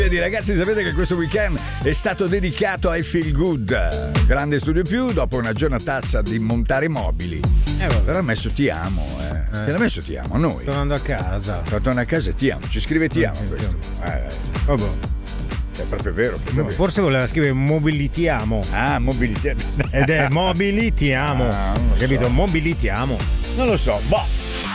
Ragazzi, sapete che questo weekend è stato dedicato ai Feel Good. Grande Studio Più, dopo una giornataccia di montare mobili. Però ha messo ti amo, Te l'ha messo ti amo a noi. Tornando a casa. Torna a casa e ti amo. Ci scrive ti amo questo. Vabbè. È proprio vero. Forse voleva scrivere mobilitiamo. Mobilitiamo. Ed è mobilitiamo. Non lo capito? So. Mobilitiamo. Non lo so. Boh.